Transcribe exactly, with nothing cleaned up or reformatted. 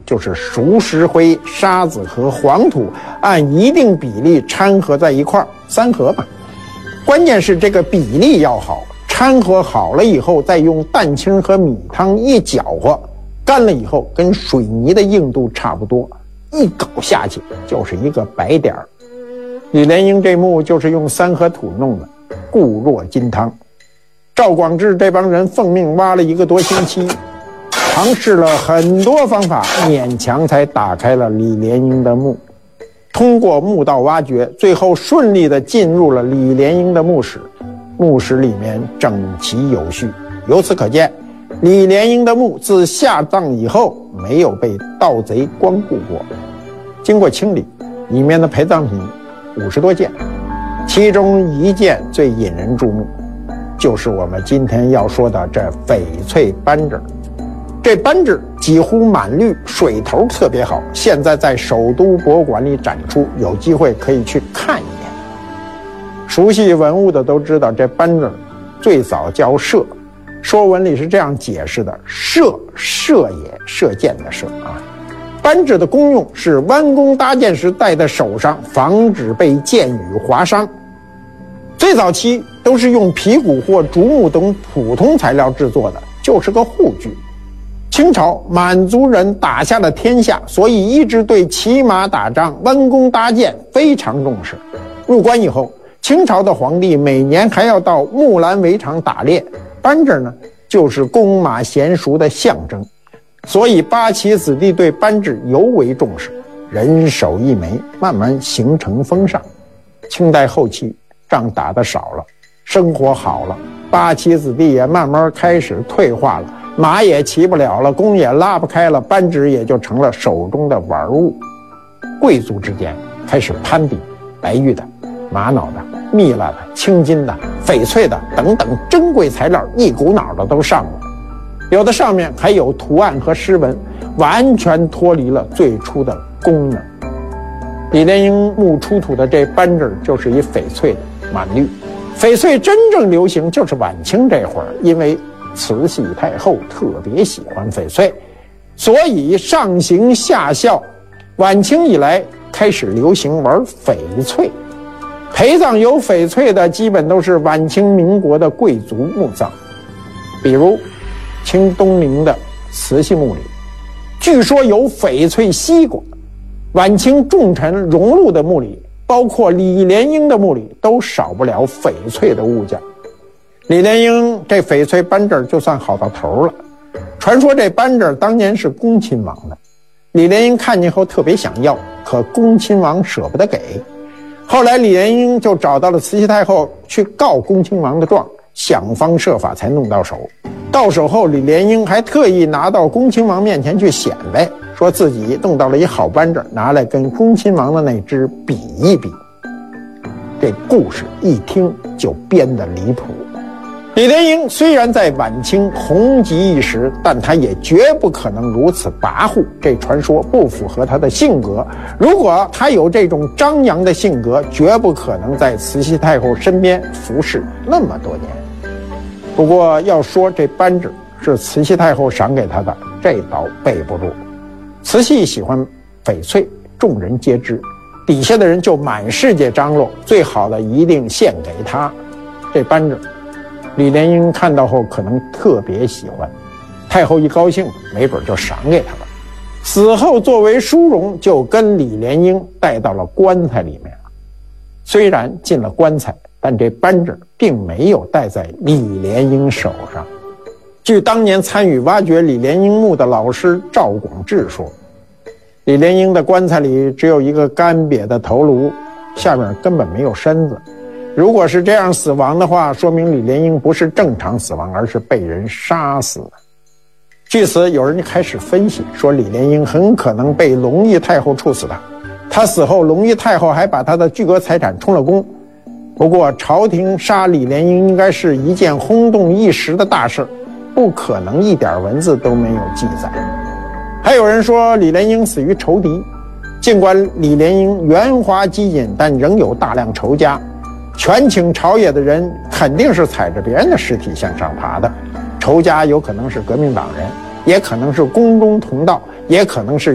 就是熟石灰、沙子和黄土按一定比例掺合在一块儿，三合嘛。关键是这个比例要好，掺和好了以后，再用蛋清和米汤一搅和，干了以后跟水泥的硬度差不多，一搞下去就是一个白点儿。李莲英这墓就是用三合土弄的，固若金汤。赵广智这帮人奉命挖了一个多星期，尝试了很多方法，勉强才打开了李莲英的墓。通过墓道挖掘，最后顺利地进入了李莲英的墓室。墓室里面整齐有序，由此可见，李莲英的墓自下葬以后没有被盗贼光顾过。经过清理，里面的陪葬品五十多件，其中一件最引人注目，就是我们今天要说的这翡翠扳指。这扳指几乎满绿，水头特别好，现在在首都博物馆里展出，有机会可以去看一眼。熟悉文物的都知道，这扳指最早叫射，《说文》里是这样解释的：射，射也，射箭的射啊。扳指的功用是弯弓搭箭时戴在手上，防止被箭雨划伤。最早期都是用皮骨或竹木等普通材料制作的，就是个护具。清朝满族人打下了天下，所以一直对骑马打仗、弯弓搭箭非常重视。入关以后，清朝的皇帝每年还要到木兰围场打猎，扳指呢就是弓马娴熟的象征，所以八旗子弟对扳指尤为重视，人手一枚，慢慢形成风尚。清代后期仗打得少了，生活好了，八旗子弟也慢慢开始退化了，马也骑不了了，弓也拉不开了，扳指也就成了手中的玩物。贵族之间开始攀比，白玉的、玛瑙的、蜜蜡的、青金的、翡翠的等等珍贵材料一股脑的都上了，有的上面还有图案和诗文，完全脱离了最初的功能。李莲英墓出土的这扳指就是一翡翠的，满绿。翡翠真正流行就是晚清这会儿，因为慈禧太后特别喜欢翡翠，所以上行下效，晚清以来开始流行玩翡翠。陪葬有翡翠的基本都是晚清民国的贵族墓葬，比如清东陵的慈禧墓里据说有翡翠西瓜，晚清重臣荣禄的墓里，包括李莲英的墓里都少不了翡翠的物件。李莲英这翡翠扳指就算好到头了，传说这扳指当年是恭亲王的，李莲英看见后特别想要，可恭亲王舍不得给。后来李莲英就找到了慈禧太后去告恭亲王的状，想方设法才弄到手。到手后，李莲英还特意拿到恭亲王面前去显摆，说自己弄到了一好扳指，拿来跟恭亲王的那只比一比。这故事一听就编得离谱。李莲英虽然在晚清红极一时，但他也绝不可能如此跋扈，这传说不符合他的性格。如果他有这种张扬的性格，绝不可能在慈禧太后身边服侍那么多年。不过要说这扳指是慈禧太后赏给他的，这倒背不住。慈禧喜欢翡翠，众人皆知，底下的人就满世界张罗，最好的一定献给他。这扳指李莲英看到后可能特别喜欢，太后一高兴，没准就赏给他了。死后作为殊荣，就跟李莲英带到了棺材里面了。虽然进了棺材，但这扳指并没有戴在李莲英手上。据当年参与挖掘李莲英墓的老师赵广智说，李莲英的棺材里只有一个干瘪的头颅，下面根本没有身子。如果是这样死亡的话，说明李莲英不是正常死亡，而是被人杀死的。据此，有人开始分析，说李莲英很可能被隆裕太后处死的。他死后，隆裕太后还把他的巨额财产充了公。不过，朝廷杀李莲英应该是一件轰动一时的大事，不可能一点文字都没有记载。还有人说李莲英死于仇敌，尽管李莲英圆滑机警，但仍有大量仇家。权倾朝野的人肯定是踩着别人的尸体向上爬的，仇家有可能是革命党人，也可能是宫中同道，也可能是